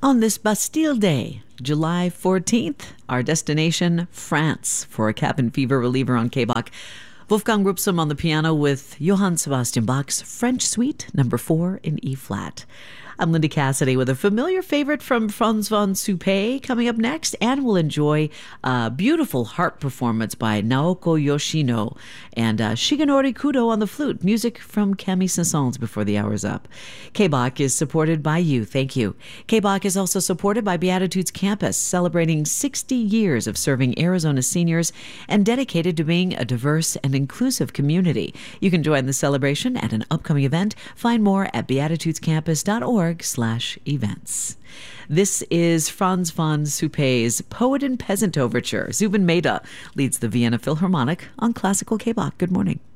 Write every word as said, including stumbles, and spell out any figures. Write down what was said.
On this Bastille Day, July fourteenth, our destination, France, for a cabin fever reliever on K-Bach. Wolfgang Rupsum on the piano with Johann Sebastian Bach's French Suite number four in E-flat. I'm Linda Cassidy with a familiar favorite from Franz von Suppé coming up next, and we'll enjoy a beautiful harp performance by Naoko Yoshino and uh, Shigenori Kudo on the flute, music from Camille Saint-Saëns before the hour's up. K-Bach is supported by you. Thank you. K-Bach is also supported by Beatitudes Campus, celebrating sixty years of serving Arizona seniors and dedicated to being a diverse and inclusive community. You can join the celebration at an upcoming event. Find more at beatitudes campus dot org slash events. This is Franz von Suppé's Poet and Peasant Overture. Zubin Mehta leads the Vienna Philharmonic on Classical K-Bach. Good morning.